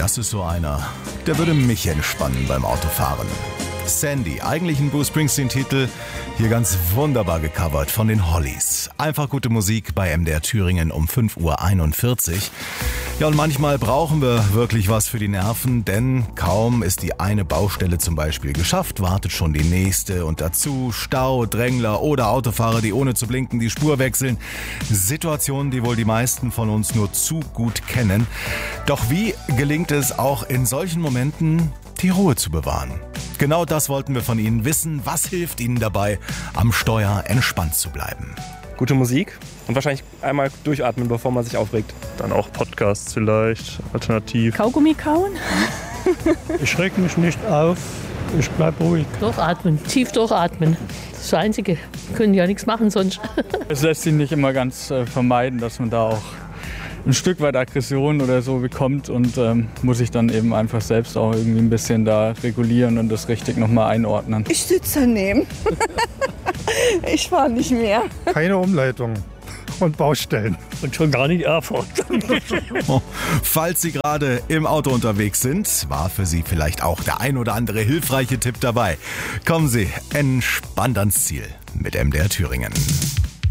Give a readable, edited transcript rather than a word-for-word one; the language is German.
das ist so einer, der würde mich entspannen beim Autofahren. Sandy, eigentlich ein Bruce Springsteen-Titel, hier ganz wunderbar gecovert von den Hollies. Einfach gute Musik bei MDR Thüringen um 5:41 Uhr. Ja, und manchmal brauchen wir wirklich was für die Nerven, denn kaum ist die eine Baustelle zum Beispiel geschafft, wartet schon die nächste und dazu Stau, Drängler oder Autofahrer, die ohne zu blinken die Spur wechseln. Situationen, die wohl die meisten von uns nur zu gut kennen. Doch wie gelingt es auch in solchen Momenten, die Ruhe zu bewahren? Genau das wollten wir von Ihnen wissen. Was hilft Ihnen dabei, am Steuer entspannt zu bleiben? Gute Musik und wahrscheinlich einmal durchatmen, bevor man sich aufregt. Dann auch Podcasts vielleicht, alternativ. Kaugummi kauen? Ich reg mich nicht auf, ich bleib ruhig. Durchatmen, tief durchatmen. Das ist das Einzige. Können ja nichts machen sonst. Es lässt sich nicht immer ganz vermeiden, dass man da auch ein Stück weit Aggression oder so bekommt und muss ich dann eben einfach selbst auch irgendwie ein bisschen da regulieren und das richtig nochmal einordnen. Ich sitze daneben. Ich fahre nicht mehr. Keine Umleitung und Baustellen. Und schon gar nicht Erfurt. Falls Sie gerade im Auto unterwegs sind, war für Sie vielleicht auch der ein oder andere hilfreiche Tipp dabei. Kommen Sie entspannt ans Ziel mit MDR Thüringen.